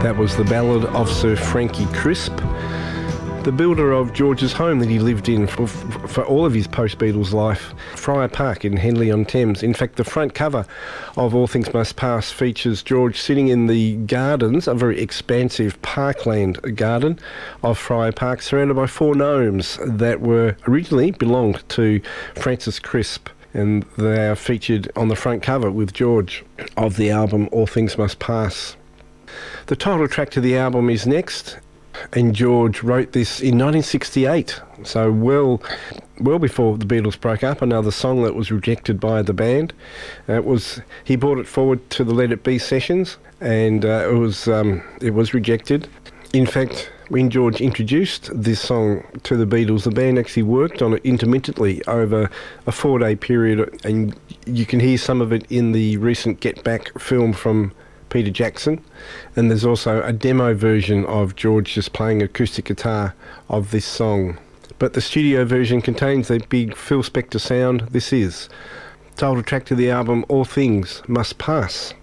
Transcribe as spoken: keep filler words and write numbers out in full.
That was the ballad of Sir Frankie Crisp, the builder of George's home that he lived in for, for all of his post-Beatles life, Friar Park in Henley-on-Thames. In fact, the front cover of All Things Must Pass features George sitting in the gardens, a very expansive parkland garden of Friar Park, surrounded by four gnomes that were originally belonged to Francis Crisp, and they are featured on the front cover with George of the album All Things Must Pass. The title track to the album is next, and George wrote this in nineteen sixty-eight, so well well before the Beatles broke up, another song that was rejected by the band. Uh, it was he brought it forward to the Let It Be sessions, and uh, it was um, it was rejected. In fact, when George introduced this song to the Beatles, the band actually worked on it intermittently over a four-day period, and you can hear some of it in the recent Get Back film from Peter Jackson, and there's also a demo version of George just playing acoustic guitar of this song. But the studio version contains a big Phil Spector sound. This is title track to the album All Things Must Pass.